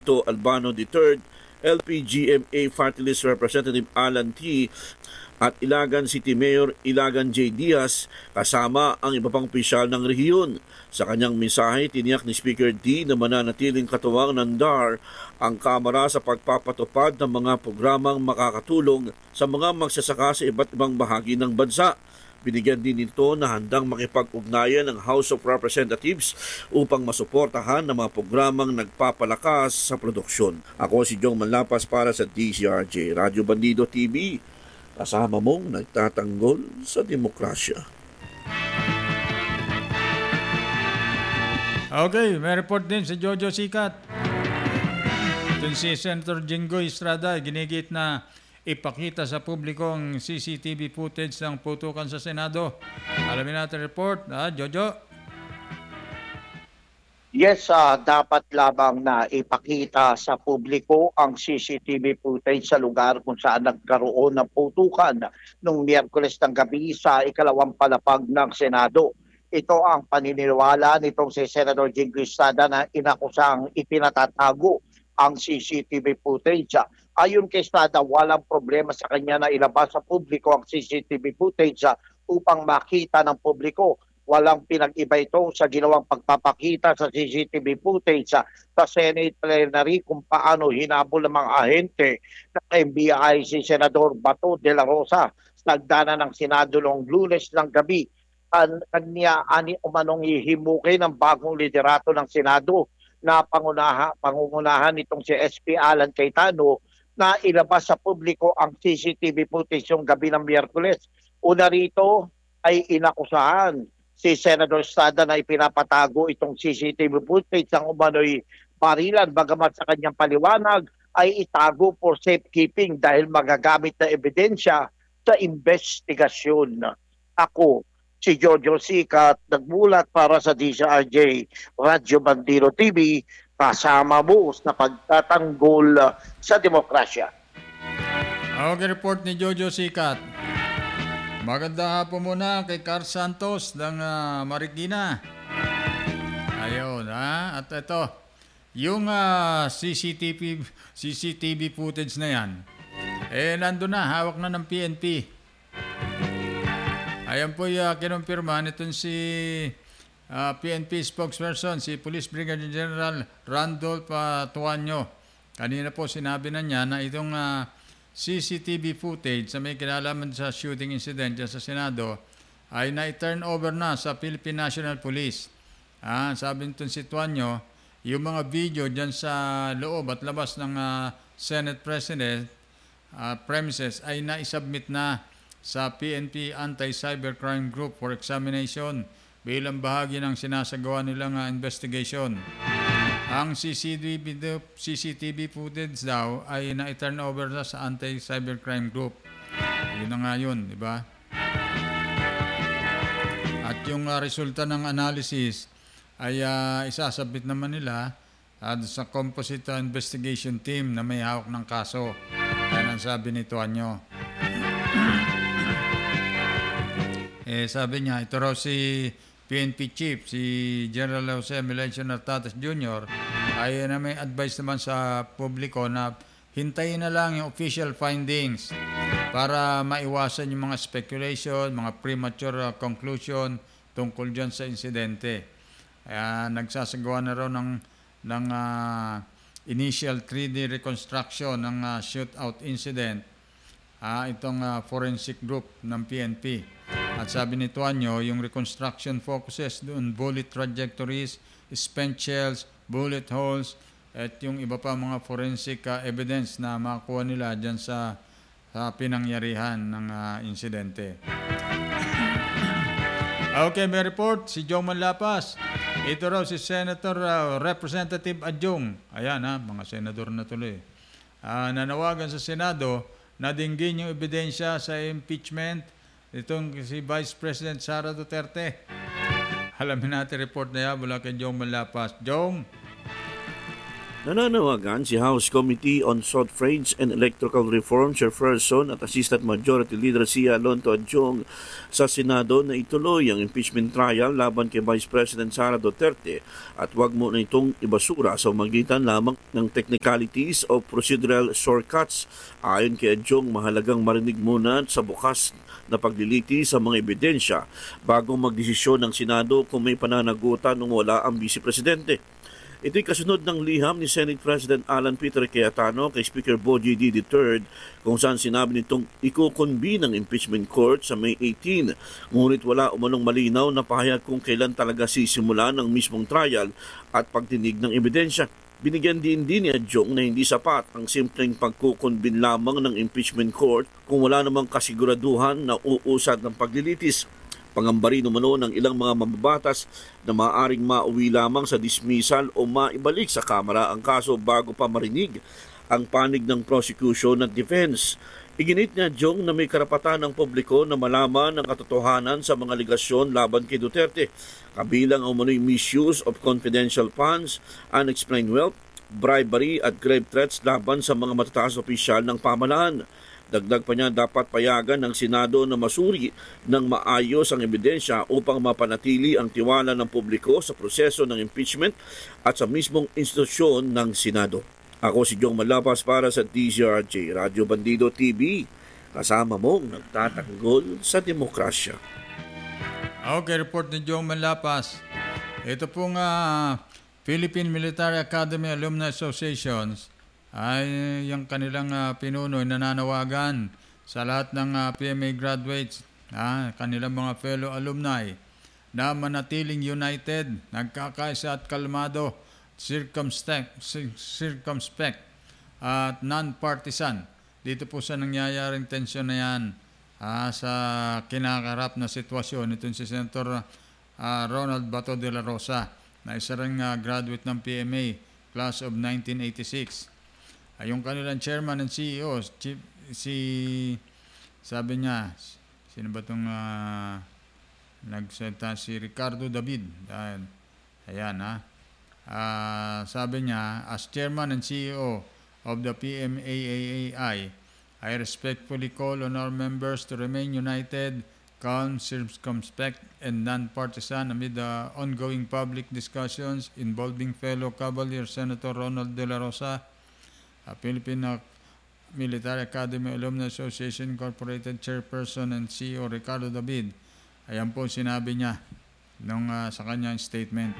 Albano III, LPGMA Party List Representative Alan T. at Ilagan City Mayor Ilagan J. Diaz kasama ang iba pang opisyal ng rehiyon. Sa kanyang mensahe, tiniyak ni Speaker D na mananatiling katuwang ng DAR ang Kamara sa pagpapatupad ng mga programang makakatulong sa mga magsasaka sa iba't ibang bahagi ng bansa. Binigyan din nito na handang makipag-ugnayan ng House of Representatives upang masuportahan ng mga programang nagpapalakas sa produksyon. Ako si Jong Manlapas para sa DCRJ Radyo Bandido TV. Kasama mong nagtatanggol sa demokrasya. Okay, may report din si Jojo Sikat. Dun si Senator Jinggoy Estrada, ginigit na ipakita sa publiko ang CCTV footage ng putukan sa Senado. Alamin natin report, Jojo. Yes, dapat lamang na ipakita sa publiko ang CCTV footage sa lugar kung saan nagkaroon ng putukan noong Miyerkules ng gabi sa ikalawang palapag ng Senado. Ito ang paniniwala nitong si Senator Jinggoy Estrada na inakusang ipinatatago ang CCTV footage. Ayon kay Estrada, walang problema sa kanya na ilabas sa publiko ang CCTV footage upang makita ng publiko. Walang pinag-iba ito sa ginawang pagpapakita sa CCTV footage sa Senate plenary kung paano hinabol ng mga ahente ng NBI si Senador Bato de la Rosa sa hagdanan ng Senado noong Lunes ng gabi. Kanya umanong hihimukin ng bagong liderato ng Senado na pangungunahan nitong si SP Alan Cayetano na ilabas sa publiko ang CCTV footage yung gabi ng Miyerkules. Una rito ay inakusahan si Senator Estrada na ipinapatago itong CCTV footage ang umano'y barilan, bagamat sa kanyang paliwanag ay itago for safekeeping dahil magagamit na ebidensya sa investigasyon. Ako, si Jojo Sikat, nagmulat para sa DCRJ Radyo Bandido TV, kasama mo na pagtatanggol sa demokrasya. Okay, report ni Jojo Sikat. Magandang hapon muna kay Carl Santos ng Marikina. Ayun, At ito, yung CCTV footage na yan, nandun na, hawak na ng PNP. Ayan po kinumpirma nitong si PNP spokesperson, si Police Brigadier General Randolph Tuanyo. Kanina po sinabi na niya na itong CCTV footage sa may kinalaman sa shooting incident dyan sa Senado ay na-turn over na sa Philippine National Police. Sabi nito si Tuanyo, yung mga video dyan sa loob at labas ng Senate President premises ay na-submit na sa PNP Anti-Cybercrime Group for examination bilang bahagi ng sinasagawa nilang investigation. Ang CCTV footage daw ay na-turn over na sa Anti-Cybercrime Group. Yun na nga yun, di ba? At yung resulta ng analysis ay isasabit naman nila sa Composite Investigation Team na may hawak ng kaso. Yan ang sabi ni Tuanyo. Sabi niya, ito raw si PNP Chief, si General Jose Melencio Nartates Jr. ay na may advice naman sa publiko na hintayin na lang yung official findings para maiwasan yung mga speculation, mga premature conclusion tungkol dyan sa insidente. Nagsasagawa na raw ng initial 3D reconstruction ng shootout incident itong forensic group ng PNP. At sabi ni Tuanyo, yung reconstruction focuses doon bullet trajectories, spent shells, bullet holes, at yung iba pa mga forensic evidence na makuha nila dyan sa pinangyarihan ng insidente. Okay, may report si Jong Manlapas. Ito raw si Senator Representative Adjong. Ayan mga senador na tuloy. Nanawagan sa Senado na dinggin yung ebidensya sa impeachment itong si Vice President Sara Duterte. Alamin natin report na yan mula kay Jong Manlapas. Jong? Nananawagan si House Committee on Suffrage and Electoral Reform Chairperson at Assistant Majority Leader Sia Lonto Adjong sa Senado na ituloy ang impeachment trial laban kay Vice President Sara Duterte at huwag mo na itong ibasura sa magitan lamang ng technicalities o procedural shortcuts. Ayon kay Adjong, mahalagang marinig muna sa bukas na pagliliti sa mga ebidensya bago magdesisyon ng Senado kung may pananagutan nung wala ang Vice Presidente. Ito'y kasunod ng liham ni Senate President Alan Peter Cayetano kay Speaker Bogie D. III kung saan sinabi nitong ikukonbine ng impeachment court sa May 18. Ngunit wala umanong malinaw na pahayag kung kailan talaga sisimula ng mismong trial at pagdinig ng ebidensya. Binigyan din ni Adjong na hindi sapat ang simpleng pagkukonbine lamang ng impeachment court kung wala namang kasiguraduhan na uusad ng paglilitis. Pangamba rin umano ng ilang mga mababatas na maaaring mauwi lamang sa dismissal o maibalik sa Kamara ang kaso bago pa marinig ang panig ng prosecution at defense. Iginit niya Jong na may karapatan ng publiko na malaman ang katotohanan sa mga aligasyon laban kay Duterte, kabilang ang umano'y misuse of confidential funds, unexplained wealth, bribery at grave threats laban sa mga matataas opisyal ng pamahalaan. Dagdag pa niya, dapat payagan ng Senado na masuri ng maayos ang ebidensya upang mapanatili ang tiwala ng publiko sa proseso ng impeachment at sa mismong institusyon ng Senado. Ako si Jong Malapas para sa DZRJ Radio Bandido TV. Kasama mong nagtatanggol sa demokrasya. Okay, report ni Jong Malapas. Ito pong Philippine Military Academy Alumni Associations ay yung kanilang pinuno nananawagan sa lahat ng PMA graduates, kanilang mga fellow alumni na manatiling united, nagkakaisa at kalmado, circumspect at non-partisan. Dito po sa nangyayaring tensyon na yan sa kinakarap na sitwasyon. Ito si Senator Ronald Bato de la Rosa na isa ring graduate ng PMA class of 1986. Yung kanilang chairman and CEO, sabi niya, sino ba itong nagsalita? Si Ricardo David. Ayan sabi niya, as chairman and CEO of the PMAAI, I respectfully call on our members to remain united, calm, circumspect, and non-partisan amid the ongoing public discussions involving fellow Cavalier Senator Ronald De La Rosa, Philippine Military Academy Alumni Association Incorporated Chairperson and CEO Ricardo David. Ayan po sinabi niya sa kanyang statement.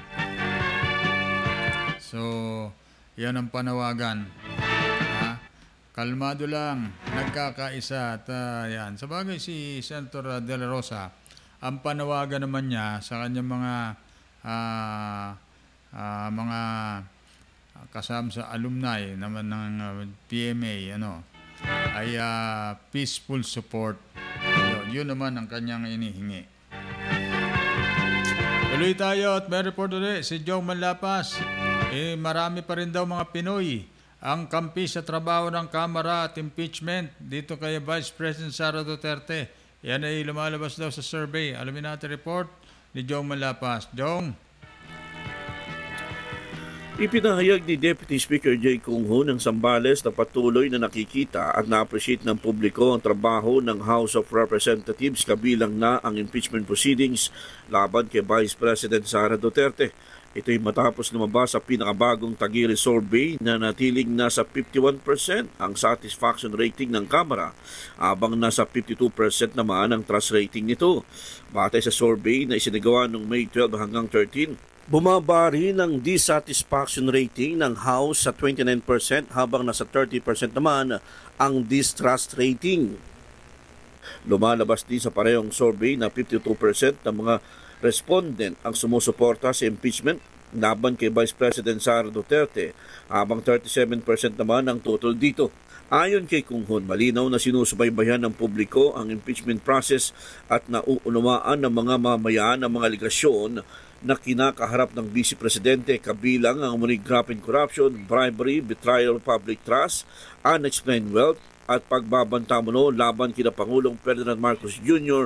So, yan ang panawagan. Kalmado lang, nagkakaisa at yan. Sa bagay si Senator De La Rosa, ang panawagan naman niya sa kanyang mga kasama sa alumni naman ng PMA ay peaceful support. Yun naman ang kanyang inihingi. Tuloy tayo at may report ulit si Jong Manlapas. Marami pa rin daw mga Pinoy ang kampi sa trabaho ng Kamara at impeachment dito kay Vice President Sara Duterte. Yan ay lumalabas daw sa survey. Alamin natin report ni Jong Manlapas. Jong. Ipinahayag ni Deputy Speaker Jay Kung Ho ng Zambales na patuloy na nakikita at na-appreciate ng publiko ang trabaho ng House of Representatives kabilang na ang impeachment proceedings laban kay Vice President Sara Duterte. Ito'y matapos lumabas sa pinakabagong Taguili survey na natiling nasa 51% ang satisfaction rating ng Kamara habang nasa 52% naman ang trust rating nito. Batay sa survey na isinagawa noong May 12 hanggang 13, bumaba rin ang dissatisfaction rating ng House sa 29% habang nasa 30% naman ang distrust rating. Lumalabas din sa parehong survey na 52% ng mga respondent ang sumusuporta sa impeachment laban kay Vice President Sara Duterte habang 37% naman ang total dito. Ayon kay Kung Ho, malinaw na sinusubaybayan ng publiko ang impeachment process at nauunawaan ng mga mamayan ang mga aligasyon na kinakaharap ng Vice Presidente kabilang ang graft and corruption, bribery, betrayal of public trust, unexplained wealth at pagbabanta laban kina Pangulong Ferdinand Marcos Jr.,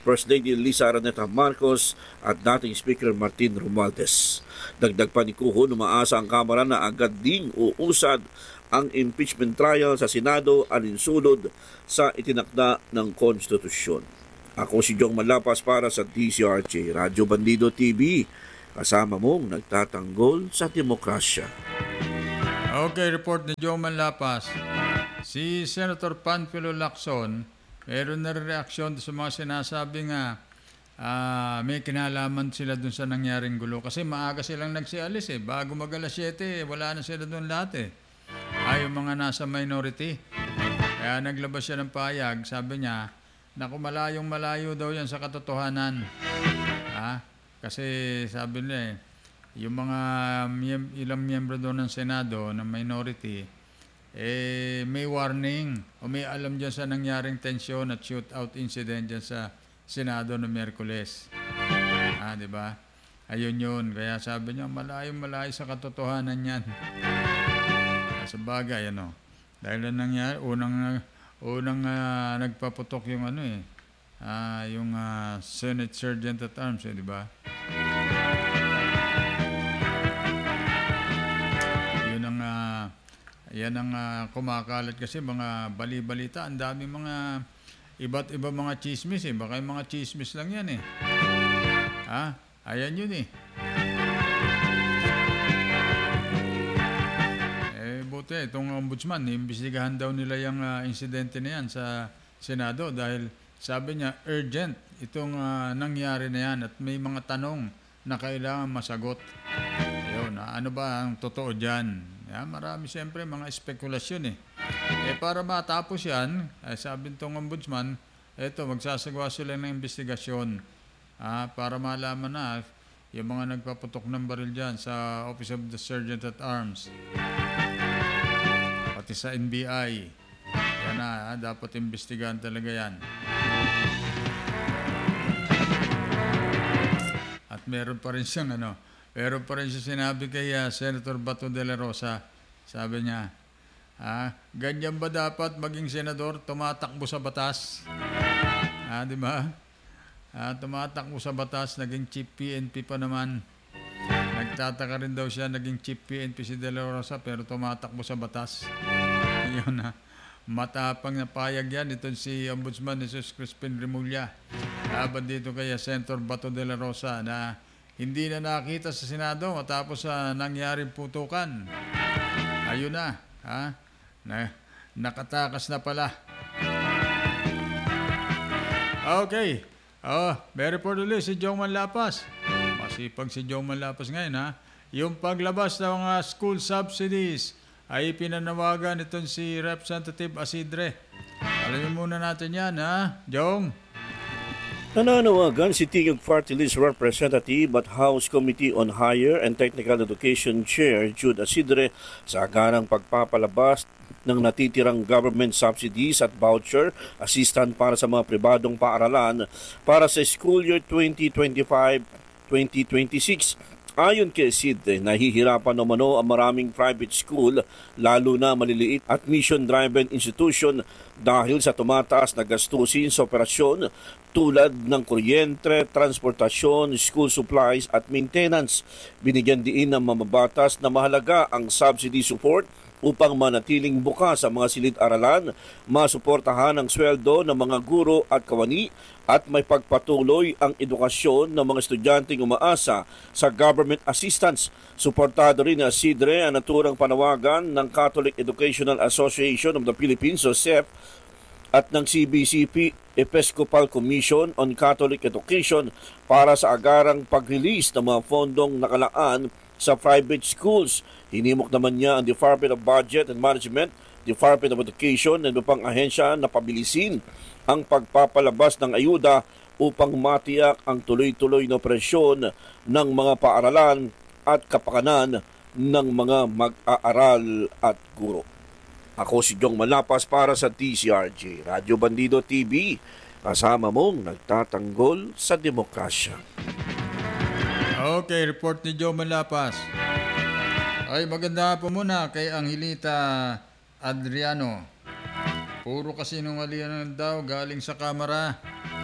First Lady Lisa Araneta Marcos at dating Speaker Martin Romualdez. Dagdag pa ni Kuho, umaasa ang Kamara na agad ding uusad ang impeachment trial sa Senado alinsulod sa itinakda ng konstitusyon. Ako si Jong Malapas para sa DCRJ Radyo Bandido TV. Kasama mong nagtatanggol sa demokrasya. Okay, report ni Joe Manlapas. Si Senator Panfilo Lacson, meron na reaksyon sa mga sinasabi nga may kinalaman sila dun sa nangyaring gulo. Kasi maaga silang nagsialis Bago mag-alas 7, wala na sila dun lahat yung mga nasa minority. Kaya naglabas siya ng payag. Sabi niya, naku, malayong malayo daw yan sa katotohanan. Kasi sabi nila yung mga ilang miyembro doon ng Senado ng minority, may warning o may alam dyan sa nangyaring tensyon at shootout incident dyan sa Senado noong Miyerkules. Di ba? Ayun yun. Kaya sabi niya, malayo sa katotohanan yan. Sa bagay, dahil na nangyari, unang nagpaputok yung yung Senate Sergeant at Arms, di ba? Yan ang kumakalat kasi mga bali-balita. Ang dami mga iba't iba mga chismis Baka yung mga chismis lang yan Ayan yun Buti itong ombudsman, iimbestigahan daw nila yung insidente na yan sa Senado dahil sabi niya urgent itong nangyari na yan at may mga tanong na kailangan masagot. Ayun, ano ba ang totoo dyan? Marami siyempre mga spekulasyon para matapos yan, sabi nitong ombudsman, magsasagawa sila ng investigasyon para malaman na yung mga nagpaputok ng baril dyan sa Office of the Sergeant at Arms. Pati sa NBI. Yan dapat investigahan talaga yan. At meron pa rin siyang sinabi kay Senator Bato de la Rosa. Sabi niya, ganyan ba dapat maging senador, tumatakbo sa batas? Di ba? Tumatakbo sa batas, naging chief PNP pa naman. Nagtataka rin daw siya, naging chief PNP si de la Rosa pero tumatakbo sa batas. Yun matapang na payag yan. Ito si Ombudsman Jesus Crispin Remulla. Laban dito kay Senator Bato de la Rosa na hindi na nakita sa Senado matapos sa nangyaring putukan. Ayun na. Nakatakas na pala. Okay. May report ulit si Jong Manlapas. Masipag si Jong Manlapas ngayon Yung paglabas ng mga school subsidies ay pinanawagan itong si Representative Asidre. Alamin muna natin yan Jong? Nananawagan si Tingog Party List Representative at House Committee on Higher and Technical Education Chair Jude Asidre sa agarang pagpapalabas ng natitirang government subsidies at voucher assistance para sa mga pribadong paaralan para sa school year 2025-2026. Ayon kay Sid, nahihirapan naman ang maraming private school, lalo na maliliit at mission-driven institution dahil sa tumataas na gastusin sa operasyon tulad ng kuryente, transportasyon, school supplies at maintenance. Binigyan diin ng mamabatas na mahalaga ang subsidy support upang manatiling bukas ang mga silid-aralan, masuportahan ang sweldo ng mga guro at kawani at may pagpatuloy ang edukasyon ng mga estudyanteng umaasa sa government assistance. Suportado rin na Asidre ang naturang panawagan ng Catholic Educational Association of the Philippines o CEP at ng CBCP Episcopal Commission on Catholic Education para sa agarang pag-release ng mga fondong nakalaan sa private schools. Hinimok naman niya ang Department of Budget and Management, Department of Education at ibang ahensya na pabilisin ang pagpapalabas ng ayuda upang matiyak ang tuloy-tuloy na operasyon ng mga paaralan at kapakanan ng mga mag-aaral at guro. Ako si Jong Malapas para sa DCRJ Radyo Bandido TV, kasama mong nagtatanggol sa demokrasya. Okay, report ni Joe Malapas. Ay, maganda po muna kay Angelita Adriano. Puro kasinungalingan daw galing sa kamera. Kaya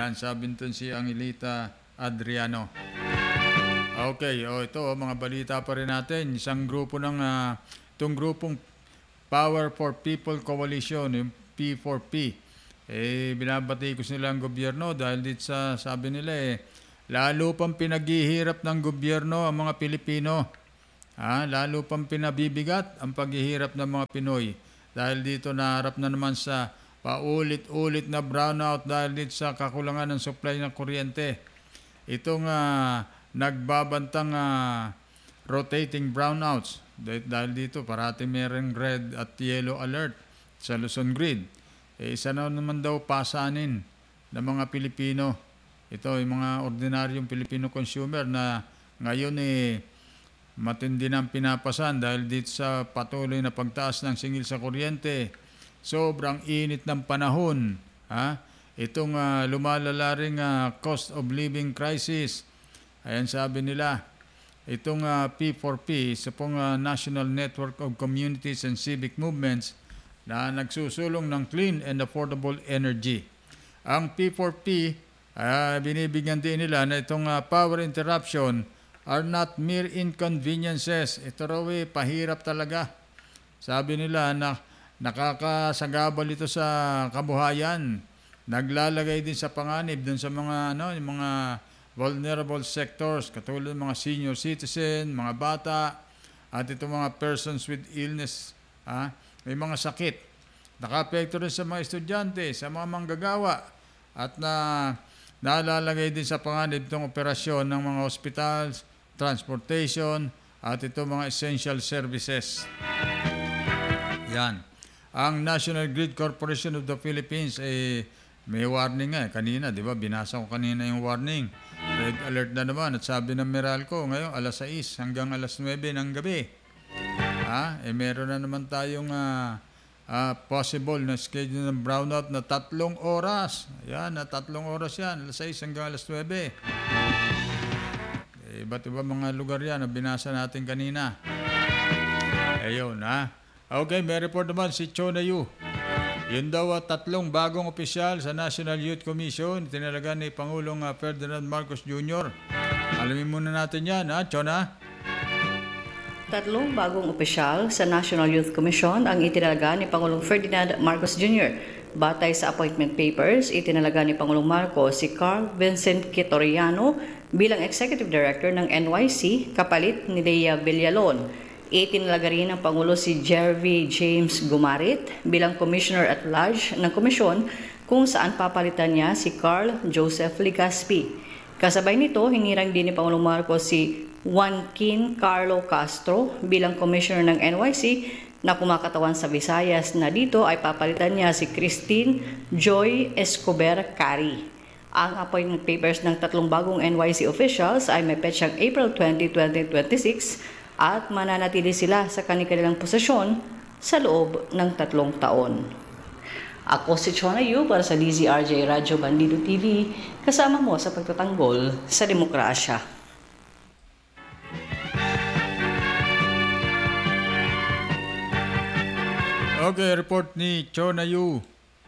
Ayan, sabi nito si Angelita Adriano. Okay, ito mga balita pa rin natin. Isang grupo itong grupong Power for People Coalition, yung P4P. Binabati ko sila ang gobyerno dahil dito sabi nila lalo pang pinaghihirap ng gobyerno ang mga Pilipino. Lalo pang pinabibigat ang paghihirap ng mga Pinoy. Dahil dito naharap na naman sa paulit-ulit na brownout dahil dito sa kakulangan ng supply ng kuryente. Itong nagbabantang rotating brownouts. Dahil dito parating merong red at yellow alert sa Luzon Grid. Isa na naman daw pasanin ng mga Pilipino. Ito yung mga ordinaryong Pilipino consumer na ngayon matindi ng pinapasan dahil dito sa patuloy na pagtaas ng singil sa kuryente. Sobrang init ng panahon. Itong lumalala ring cost of living crisis. Ayan sabi nila, itong P4P, isa pong National Network of Communities and Civic Movements na nagsusulong ng clean and affordable energy. Ang P4P, binibigyan din nila na itong power interruption are not mere inconveniences. Ito raw pahirap talaga. Sabi nila na nakakasagabal ito sa kabuhayan. Naglalagay din sa panganib dun sa mga yung mga vulnerable sectors katulad ng mga senior citizen, mga bata, at itong mga persons with illness, may mga sakit. Nakaapekto rin sa mga estudyante, sa mga manggagawa, at nalalagay din sa panganib itong operasyon ng mga hospitals, transportation, at itong mga essential services. Yan. Ang National Grid Corporation of the Philippines may warning kanina, di ba? Binasa ko kanina yung warning. Red alert na naman at sabi ng Meralco ngayon alas 6 hanggang alas 9 ng gabi. Meron na naman tayong possible na schedule ng brownout na 3 oras. Ayan, 3 oras yan, alas 6 hanggang alas 9. Iba't iba mga lugar yan na binasa natin kanina. Ayun, Okay, may report naman si Chona Yu. Yun daw 3 bagong opisyal sa National Youth Commission, tinalaga ni Pangulong Ferdinand Marcos Jr. Alamin muna natin yan, Chona? 3 bagong opisyal sa National Youth Commission ang itinalaga ni Pangulong Ferdinand Marcos Jr. Batay sa appointment papers, itinalaga ni Pangulong Marcos si Carl Vincent Quitoriano bilang Executive Director ng NYC kapalit ni Lea Villalon. Itinalaga rin ng Pangulo si Jervy James Gumarit bilang Commissioner at Large ng Komisyon kung saan papalitan niya si Carl Joseph Legaspi. Kasabay nito, hinirang din ni Pangulong Marcos si Joaquin Carlo Castro bilang Commissioner ng NYC na kumakatawan sa Visayas na dito ay papalitan niya si Christine Joy Escobar Cari. Ang appointment papers ng 3 bagong NYC officials ay may petsang April 20, 2026 at mananatili sila sa kanilang posisyon sa loob ng 3 taon. Ako si Chona Yu para sa DZRJ Radyo Bandido TV, kasama mo sa pagtatanggol sa demokrasya. Okay, report ni Chona Yu.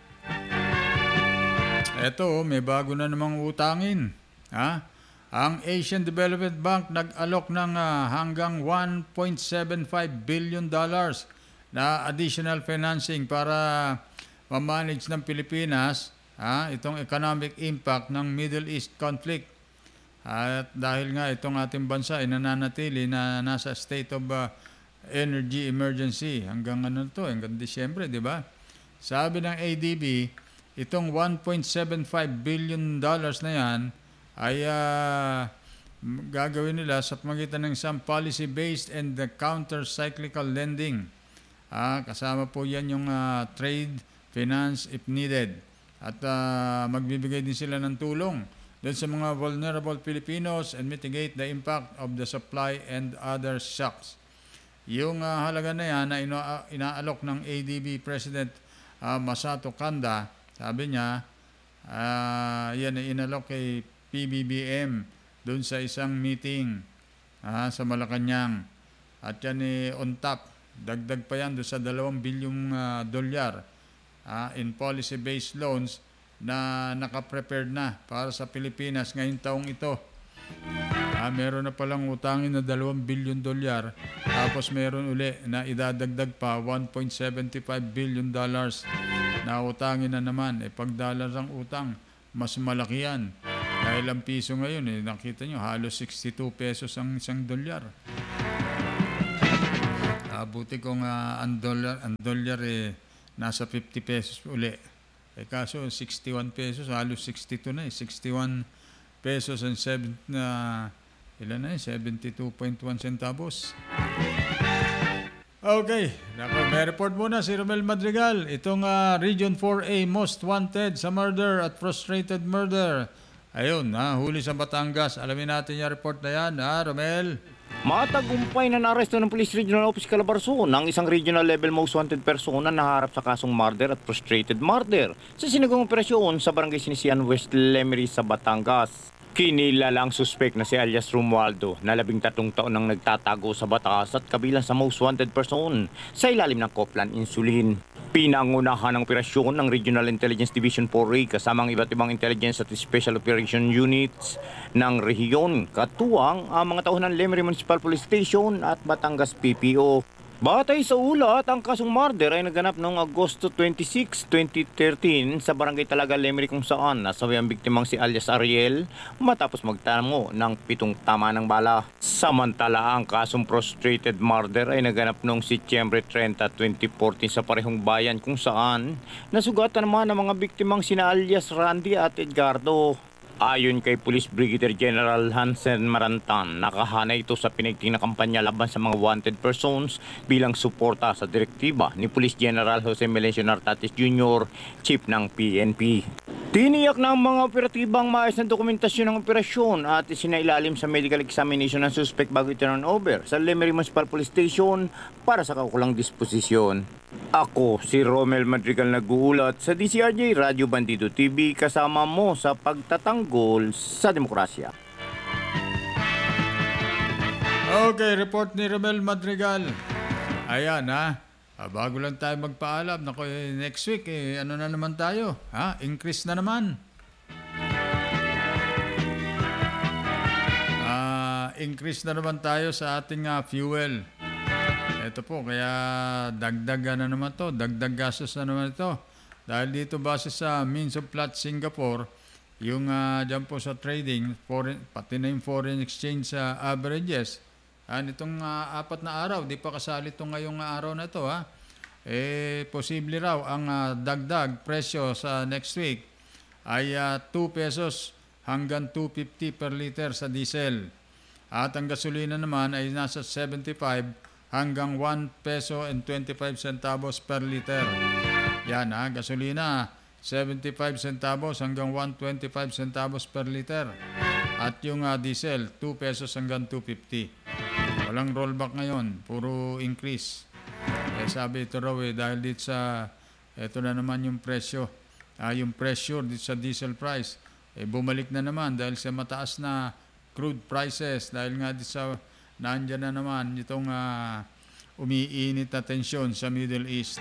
Eto, may bago na namang utangin. Ang Asian Development Bank nag-alok ng hanggang $1.75 billion na additional financing para ma-manage ng Pilipinas itong economic impact ng Middle East conflict. At dahil nga itong ating bansa ay nananatili na nasa state of energy emergency hanggang hanggang Disyembre, di ba? Sabi ng ADB, itong $1.75 billion na yan ay gagawin nila sa pamagitan ng isang policy-based and counter-cyclical lending. Kasama po yan yung trade, finance if needed. At magbibigay din sila ng tulong doon sa mga vulnerable Filipinos and mitigate the impact of the supply and other shocks. Yung halaga na yan na inaalok ng ADB President Masato Kanda, sabi niya, yan ay inalok kay PBBM doon sa isang meeting sa Malacanang. At yan on top, dagdag pa yan doon sa $2 bilyong in policy-based loans na nakaprepared na para sa Pilipinas ngayong taong ito. Meron na palang utangin na $2 billion, tapos meron uli na idadagdag pa $1.75 billion na utangin na naman. Pag dollar ang utang, mas malaki yan. Dahil ang piso ngayon, nakita nyo, halos 62 pesos ang isang dolyar. Buti kung ang dolyar nasa 50 pesos uli. Kaso 61 pesos, halos 62 na 61 pesos and 72.1 centavos. Okay, may report muna si Romel Madrigal. Itong Region 4A most wanted sa murder at frustrated murder. Ayun, huli sa Batangas. Alamin natin yung report na yan, Romel. Matagumpay na naaresto ng Police Regional Office Calabarzon ang isang regional level most wanted person na naharap sa kasong murder at frustrated murder sa sinagawang operasyon sa Barangay Sinisian West Lemery sa Batangas. Kinilala ang suspect na si alias Romualdo na 13 taon nang nagtatago sa Batangas at kabilang sa most wanted person sa ilalim ng Coplan Insulin. Pinangunahan ng operasyon ng Regional Intelligence Division 4A kasama ang iba't ibang intelligence at special operation units ng rehiyon, katuwang ang mga tauhan ng Lemery Municipal Police Station at Batangas PPO. Batay sa ulat, ang kasong murder ay naganap noong Agosto 26, 2013 sa Barangay Talaga, Lemery kung saan nasawi ang biktimang si alias Ariel matapos magtamo ng 7 tama ng bala. Samantala, ang kasong frustrated murder ay naganap noong Setyembre 30, 2014 sa parehong bayan kung saan nasugatan naman ang mga biktimang sina alias Randy at Edgardo. Ayon kay Police Brigadier General Hansen Marantan, nakahanay ito sa pinigting na kampanya laban sa mga wanted persons bilang suporta sa direktiba ni Police General Jose Melencio Nartates Jr., Chief ng PNP. Tiniyak na ang mga operatibang maayos na dokumentasyon ng operasyon at isinailalim sa medical examination ng suspect bago i-turn over sa Lemery Municipal Police Station para sa kaukulang disposisyon. Ako, si Romel Madrigal, nag-uulat sa DCRJ Radio Bandido TV, kasama mo sa pagtatanggol sa demokrasya. Okay, report ni Romel Madrigal. Ayan bago lang tayo magpaalam. Naku, next week, ano na naman tayo? Increase na naman. Increase na naman tayo sa ating fuel. Ito po, kaya dagdag na naman to, dagdag gastos na naman ito. Dahil dito base sa Means of Plot Singapore, yung dyan po sa trading, pati na yung foreign exchange averages, nitong 4 na araw, di pa kasali ito ngayong araw na ito, posible raw ang dagdag presyo sa next week ay 2 pesos hanggang 2.50 per liter sa diesel. At ang gasolina naman ay nasa 75 hanggang 1 peso and 25 centavos per liter. Yan gasolina 75 centavos hanggang 1.25 centavos per liter. At yung diesel 2 pesos hanggang 2.50. Walang rollback ngayon, puro increase. Sabi ito raw dahil dito sa ito na naman yung presyo. Yung pressure dito sa diesel price bumalik na naman dahil sa mataas na crude prices, dahil nga dito sa nandiyan na naman itong umiinit na tensyon sa Middle East.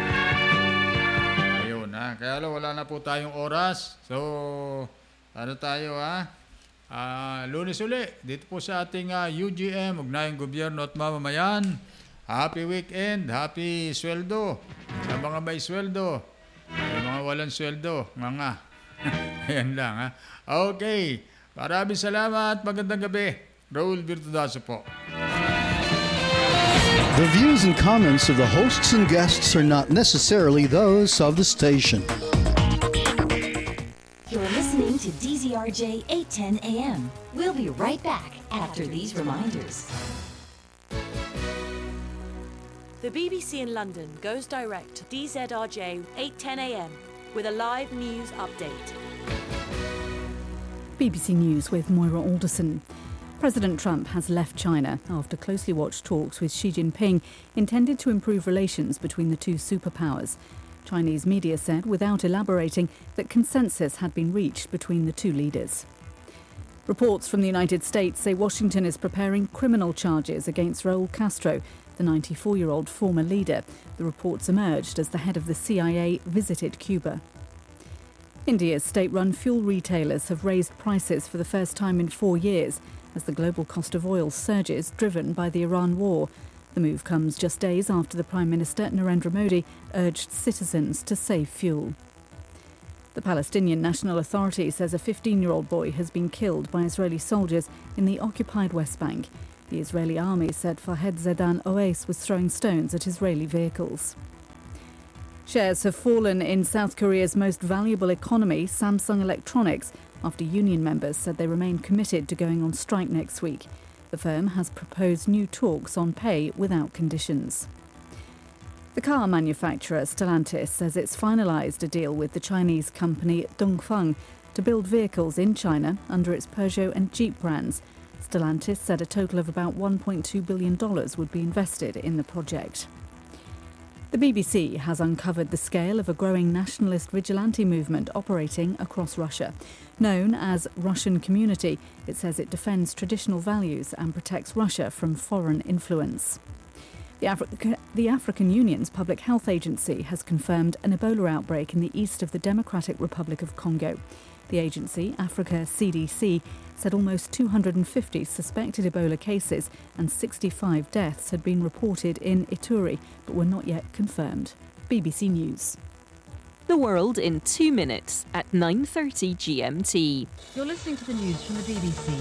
Ayun kaya wala na po tayong oras. So ano tayo Lunes uli dito po sa ating UGM, Ugnayang Gobyerno at Mamamayan. Happy weekend, happy sweldo sa mga may sweldo, yung mga walang sweldo, mga ayan lang Okay, maraming salamat, magandang gabi. Raul Virtudaso po. The views and comments of the hosts and guests are not necessarily those of the station. You're listening to DZRJ 810 AM. We'll be right back after these reminders. The BBC in London goes direct to DZRJ 810 AM with a live news update. BBC News with Moira Alderson. President Trump has left China after closely watched talks with Xi Jinping intended to improve relations between the two superpowers. Chinese media said, without elaborating, that consensus had been reached between the two leaders. Reports from the United States say Washington is preparing criminal charges against Raul Castro, the 94-year-old former leader. The reports emerged as the head of the CIA visited Cuba. India's state-run fuel retailers have raised prices for the first time in 4 years as the global cost of oil surges, driven by the Iran war. The move comes just days after the Prime Minister Narendra Modi urged citizens to save fuel. The Palestinian National Authority says a 15-year-old boy has been killed by Israeli soldiers in the occupied West Bank. The Israeli army said Fahed Zedan Oais was throwing stones at Israeli vehicles. Shares have fallen in South Korea's most valuable economy, Samsung Electronics, after union members said they remain committed to going on strike next week. The firm has proposed new talks on pay without conditions. The car manufacturer Stellantis says it's finalised a deal with the Chinese company Dongfeng to build vehicles in China under its Peugeot and Jeep brands. Stellantis said a total of about $1.2 billion would be invested in the project. The BBC has uncovered the scale of a growing nationalist vigilante movement operating across Russia. Known as Russian Community, it says it defends traditional values and protects Russia from foreign influence. The African Union's Public Health Agency has confirmed an Ebola outbreak in the east of the Democratic Republic of Congo. The agency, Africa CDC, said almost 250 suspected Ebola cases and 65 deaths had been reported in Ituri, but were not yet confirmed. BBC News. The world in 2 minutes at 9:30 GMT. You're listening to the news from the BBC.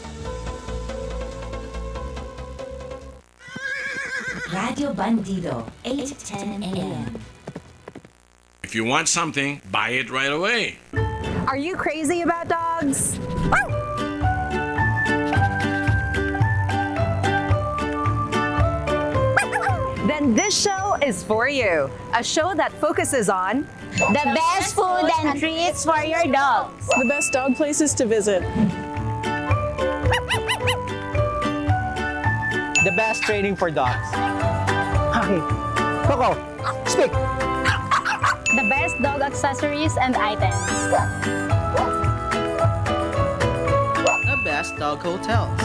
Radio Bandido, 8:10 a.m. If you want something, buy it right away. Are you crazy about dogs? Then this show is for you. A show that focuses on the best food and treats for your dogs, the best dog places to visit, the best training for dogs. Okay, Coco, speak. The best dog accessories and items, the best dog hotels,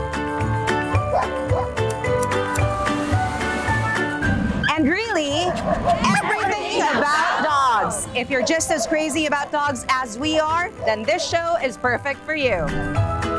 and really, everything about dogs. If you're just as crazy about dogs as we are, then this show is perfect for you.